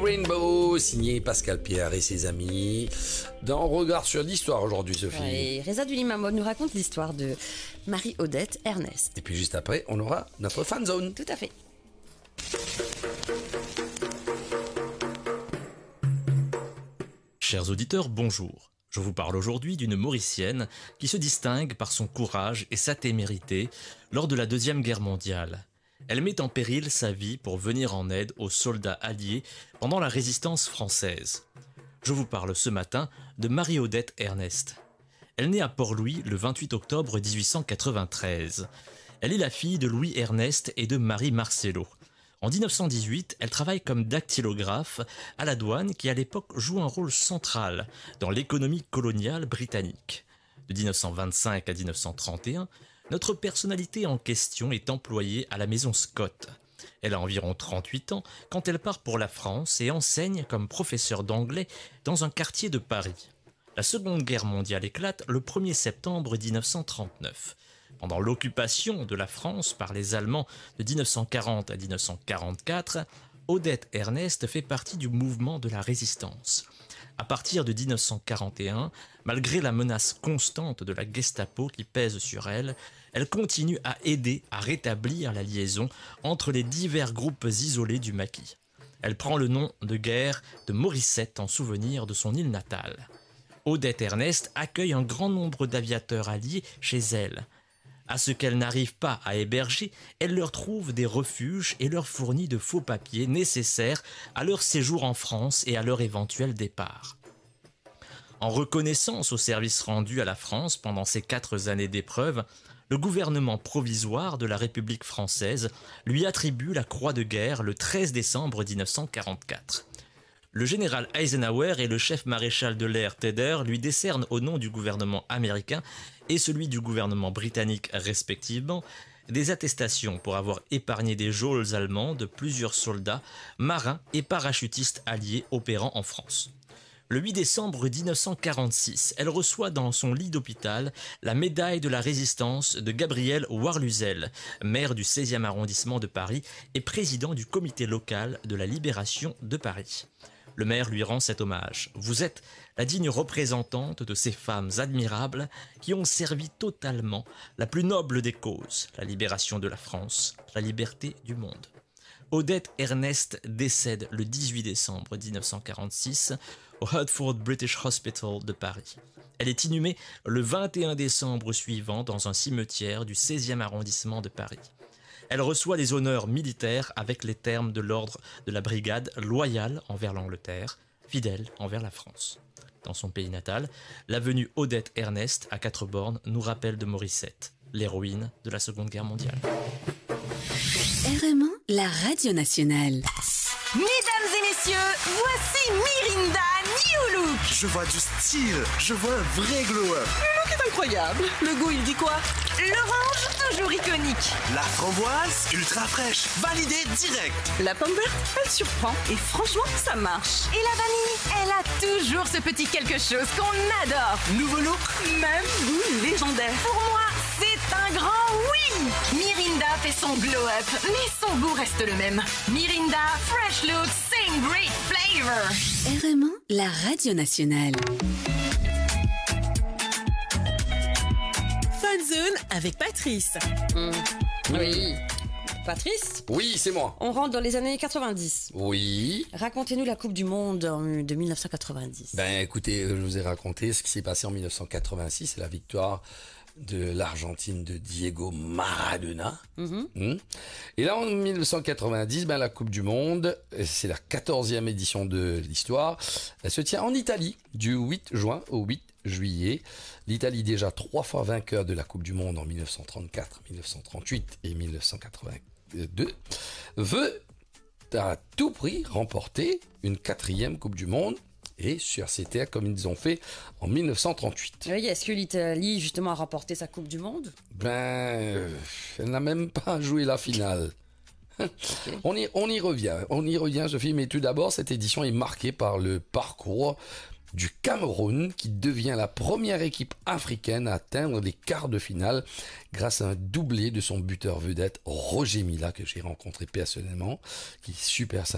Rainbow, signé Pascal Pierre et ses amis. Dans Regard sur l'histoire aujourd'hui, Sophie. Et Reza Dulimamod nous raconte l'histoire de Marie-Odette Ernest. Et puis juste après, on aura notre fan zone. Tout à fait. Chers auditeurs, bonjour. Je vous parle aujourd'hui d'une Mauricienne qui se distingue par son courage et sa témérité lors de la Deuxième Guerre mondiale. Elle met en péril sa vie pour venir en aide aux soldats alliés pendant la résistance française. Je vous parle ce matin de Marie-Odette Ernest. Elle naît à Port-Louis le 28 octobre 1893. Elle est la fille de Louis Ernest et de Marie Marcello. En 1918, elle travaille comme dactylographe à la douane qui à l'époque joue un rôle central dans l'économie coloniale britannique. De 1925 à 1931, notre personnalité en question est employée à la maison Scott. Elle a environ 38 ans quand elle part pour la France et enseigne comme professeure d'anglais dans un quartier de Paris. La Seconde Guerre mondiale éclate le 1er septembre 1939. Pendant l'occupation de la France par les Allemands de 1940 à 1944, Odette Ernest fait partie du mouvement de la résistance. À partir de 1941, malgré la menace constante de la Gestapo qui pèse sur elle, elle continue à aider à rétablir la liaison entre les divers groupes isolés du maquis. Elle prend le nom de guerre de Morissette en souvenir de son île natale. Odette Ernest accueille un grand nombre d'aviateurs alliés chez elle. À ce qu'elle n'arrive pas à héberger, elle leur trouve des refuges et leur fournit de faux papiers nécessaires à leur séjour en France et à leur éventuel départ. En reconnaissance au service rendu à la France pendant ces 4 années d'épreuve, le gouvernement provisoire de la République française lui attribue la Croix de guerre le 13 décembre 1944. Le général Eisenhower et le chef maréchal de l'air Tedder lui décernent au nom du gouvernement américain et celui du gouvernement britannique respectivement des attestations pour avoir épargné des geôles allemandes de plusieurs soldats, marins et parachutistes alliés opérant en France. Le 8 décembre 1946, elle reçoit dans son lit d'hôpital la médaille de la résistance de Gabriel Warluzel, maire du 16e arrondissement de Paris et président du comité local de la libération de Paris. Le maire lui rend cet hommage. Vous êtes la digne représentante de ces femmes admirables qui ont servi totalement la plus noble des causes, la libération de la France, la liberté du monde. Odette Ernest décède le 18 décembre 1946 au Hertford British Hospital de Paris. Elle est inhumée le 21 décembre suivant dans un cimetière du 16e arrondissement de Paris. Elle reçoit les honneurs militaires avec les termes de l'ordre de la brigade loyale envers l'Angleterre, fidèle envers la France. Dans son pays natal, l'avenue Odette Ernest à 4 bornes nous rappelle de Morissette, l'héroïne de la Seconde Guerre mondiale. RMA, la radio nationale. Mesdames et messieurs, voici Mirinda New Look. Je vois du style, je vois un vrai glow-up. Le look est incroyable. Le goût, il dit quoi? L'orange, toujours iconique. La framboise, ultra fraîche, validée direct. La pomme verte, elle surprend. Et franchement, ça marche. Et la vanille, elle a toujours ce petit quelque chose qu'on adore. Nouveau look, Même goût légendaire. Pour moi, c'est un grand oui. Mirinda fait son glow-up, mais son goût reste le même. Mirinda, fresh look, same great flavor. RMA, la radio nationale. Fanzone avec Patrice. Oui. Patrice, Oui, c'est moi. on rentre dans les années 90. Oui. Racontez-nous la Coupe du Monde de 1990. Ben écoutez, je vous ai raconté ce qui s'est passé en 1986, c'est la victoire de l'Argentine de Diego Maradona. Et là en 1990, ben la Coupe du Monde, c'est la 14e édition de l'histoire. Elle se tient en Italie du 8 juin au 8 juillet. L'Italie, déjà 3 fois vainqueur de la Coupe du Monde en 1934, 1938 et 1982, veut à tout prix remporter une 4e Coupe du Monde et sur ses terres comme ils ont fait en 1938. Oui, est-ce que l'Italie, justement, a remporté sa Coupe du Monde? Elle n'a même pas joué la finale. On y revient, Sophie, mais tout d'abord, cette édition est marquée par le parcours du Cameroun qui devient la première équipe africaine à atteindre les quarts de finale grâce à un doublé de son buteur vedette Roger Mila que j'ai rencontré personnellement, qui est super sympa.